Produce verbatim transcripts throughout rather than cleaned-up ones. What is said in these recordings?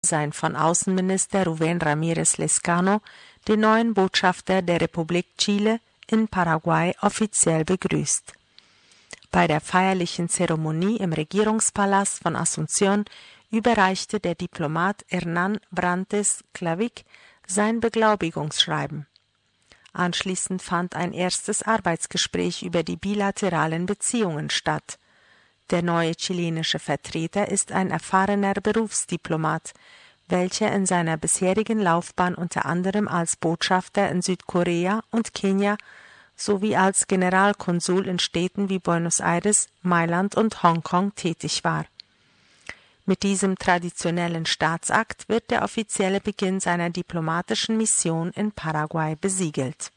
sein von Außenminister Rubén Ramírez Lezcano den neuen Botschafter der Republik Chile in Paraguay offiziell begrüßt. Bei der feierlichen Zeremonie im Regierungspalast von Asunción überreichte der Diplomat Hernán Brantes Clavic sein Beglaubigungsschreiben. Anschließend fand ein erstes Arbeitsgespräch über die bilateralen Beziehungen statt. Der neue chilenische Vertreter ist ein erfahrener Berufsdiplomat, welcher in seiner bisherigen Laufbahn unter anderem als Botschafter in Südkorea und Kenia sowie als Generalkonsul in Städten wie Buenos Aires, Mailand und Hongkong tätig war. Mit diesem traditionellen Staatsakt wird der offizielle Beginn seiner diplomatischen Mission in Paraguay besiegelt.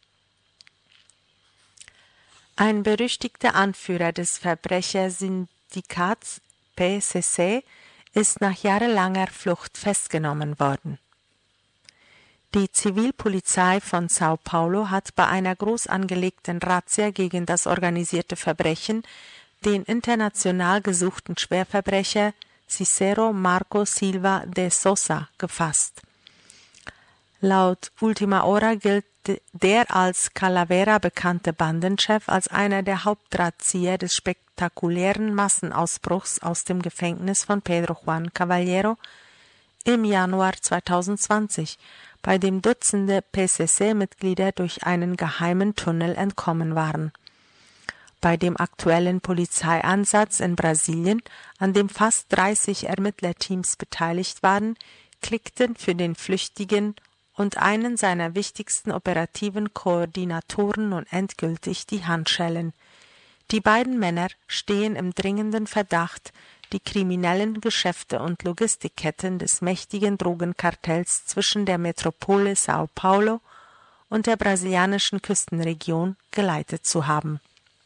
Ein berüchtigter Anführer des Verbrechersyndikats P C C ist nach jahrelanger Flucht festgenommen worden. Die Zivilpolizei von Sao Paulo hat bei einer groß angelegten Razzia gegen das organisierte Verbrechen den international gesuchten Schwerverbrecher Cicero Marco Silva de Sousa gefasst. Laut Ultima Hora gilt der als Calavera bekannte Bandenchef als einer der Hauptdrahtzieher des spektakulären Massenausbruchs aus dem Gefängnis von Pedro Juan Caballero im Januar zweitausendzwanzig, bei dem Dutzende P C C-Mitglieder durch einen geheimen Tunnel entkommen waren. Bei dem aktuellen Polizeieinsatz in Brasilien, an dem fast dreißig Ermittlerteams beteiligt waren, klickten für den Flüchtigen und einen seiner wichtigsten operativen Koordinatoren nun endgültig die Handschellen. Die beiden Männer stehen im dringenden Verdacht, die kriminellen Geschäfte und Logistikketten des mächtigen Drogenkartells zwischen der Metropole Sao Paulo und der brasilianischen Küstenregion geleitet zu haben.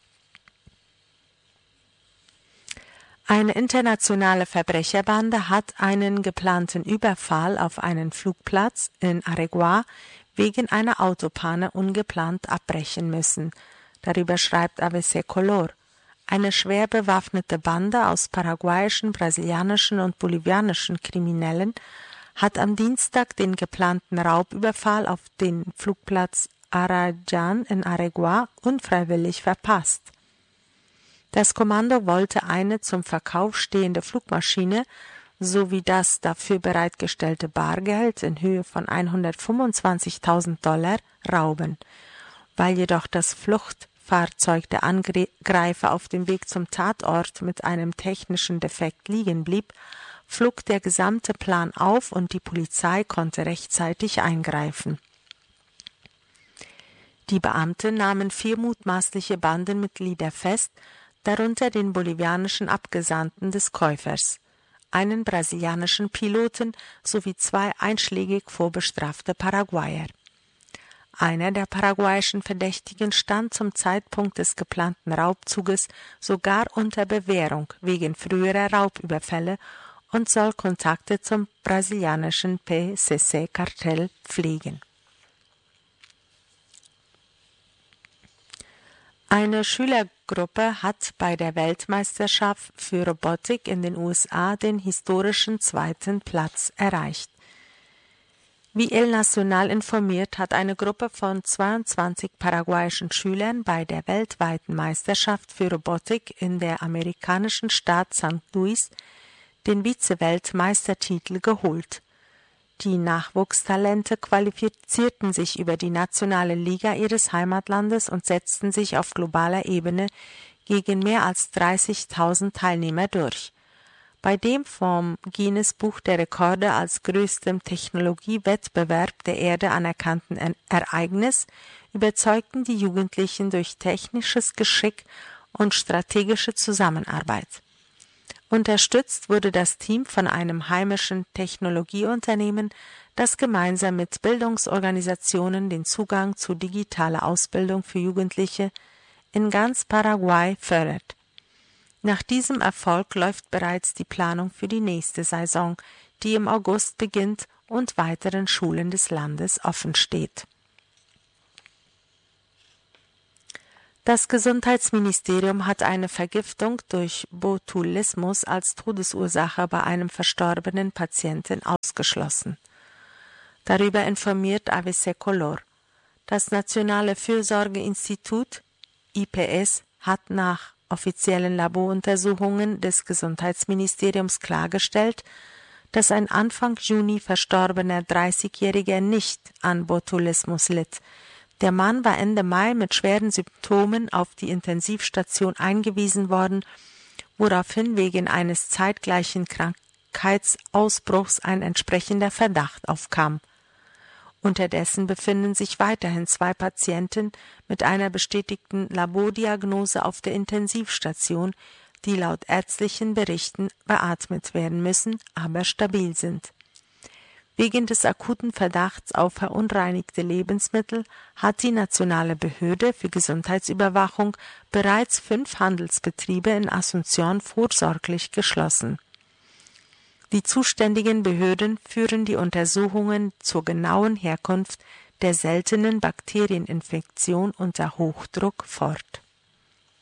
Eine internationale Verbrecherbande hat einen geplanten Überfall auf einen Flugplatz in Areguá wegen einer Autopanne ungeplant abbrechen müssen. Darüber schreibt A B C Color. Eine schwer bewaffnete Bande aus paraguayischen, brasilianischen und bolivianischen Kriminellen hat am Dienstag den geplanten Raubüberfall auf den Flugplatz Araján in Areguá unfreiwillig verpasst. Das Kommando wollte eine zum Verkauf stehende Flugmaschine sowie das dafür bereitgestellte Bargeld in Höhe von hundertfünfundzwanzigtausend Dollar rauben. Weil jedoch das Fluchtfahrzeug der Angreifer auf dem Weg zum Tatort mit einem technischen Defekt liegen blieb, flog der gesamte Plan auf und die Polizei konnte rechtzeitig eingreifen. Die Beamten nahmen vier mutmaßliche Bandenmitglieder fest, darunter den bolivianischen Abgesandten des Käufers, einen brasilianischen Piloten sowie zwei einschlägig vorbestrafte Paraguayer. Einer der paraguayischen Verdächtigen stand zum Zeitpunkt des geplanten Raubzuges sogar unter Bewährung wegen früherer Raubüberfälle und soll Kontakte zum brasilianischen P C C-Kartell pflegen. Eine Schülergruppe hat bei der Weltmeisterschaft für Robotik in den U S A den historischen zweiten Platz erreicht. Wie El Nacional informiert, hat eine Gruppe von zweiundzwanzig paraguayischen Schülern bei der weltweiten Meisterschaft für Robotik in der amerikanischen Stadt Sankt Louis den Vize-Weltmeistertitel geholt. Die Nachwuchstalente qualifizierten sich über die nationale Liga ihres Heimatlandes und setzten sich auf globaler Ebene gegen mehr als dreißigtausend Teilnehmer durch. Bei dem vom Guinness-Buch der Rekorde als größtem Technologiewettbewerb der Erde anerkannten Ereignis überzeugten die Jugendlichen durch technisches Geschick und strategische Zusammenarbeit. Unterstützt wurde das Team von einem heimischen Technologieunternehmen, das gemeinsam mit Bildungsorganisationen den Zugang zu digitaler Ausbildung für Jugendliche in ganz Paraguay fördert. Nach diesem Erfolg läuft bereits die Planung für die nächste Saison, die im August beginnt und weiteren Schulen des Landes offen steht. Das Gesundheitsministerium hat eine Vergiftung durch Botulismus als Todesursache bei einem verstorbenen Patienten ausgeschlossen. Darüber informiert A V C Color. Das Nationale Fürsorgeinstitut I P S hat nach offiziellen Laboruntersuchungen des Gesundheitsministeriums klargestellt, dass ein Anfang Juni verstorbener dreißigjähriger nicht an Botulismus litt. Der Mann war Ende Mai mit schweren Symptomen auf die Intensivstation eingewiesen worden, woraufhin wegen eines zeitgleichen Krankheitsausbruchs ein entsprechender Verdacht aufkam. Unterdessen befinden sich weiterhin zwei Patienten mit einer bestätigten Labordiagnose auf der Intensivstation, die laut ärztlichen Berichten beatmet werden müssen, aber stabil sind. Wegen des akuten Verdachts auf verunreinigte Lebensmittel hat die Nationale Behörde für Gesundheitsüberwachung bereits fünf Handelsbetriebe in Asunción vorsorglich geschlossen. Die zuständigen Behörden führen die Untersuchungen zur genauen Herkunft der seltenen Bakterieninfektion unter Hochdruck fort.